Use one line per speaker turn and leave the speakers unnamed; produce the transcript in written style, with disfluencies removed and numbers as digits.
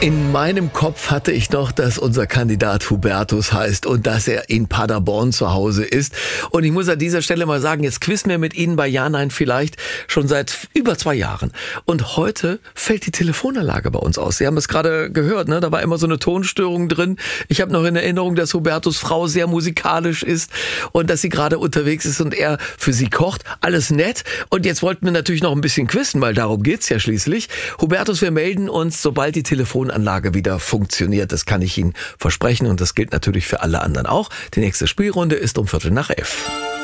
In meinem Kopf hatte ich noch, dass unser Kandidat Hubertus heißt und dass er in Paderborn zu Hause ist. Und ich muss an dieser Stelle mal sagen, jetzt quizzen wir mit Ihnen bei Ja, Nein vielleicht schon seit über 2 Jahren. Und heute fällt die Telefonanlage bei uns aus. Sie haben es gerade gehört, ne? Da war immer so eine Tonstörung drin. Ich habe noch in Erinnerung, dass Hubertus' Frau sehr musikalisch ist und dass sie gerade unterwegs ist und er für sie kocht. Alles nett. Und jetzt wollten wir natürlich noch ein bisschen quizzen, weil darum geht's ja schließlich. Hubertus, wir melden uns, sobald die Telefonanlage wieder funktioniert. Das kann ich Ihnen versprechen und das gilt natürlich für alle anderen auch. Die nächste Spielrunde ist um 11:15.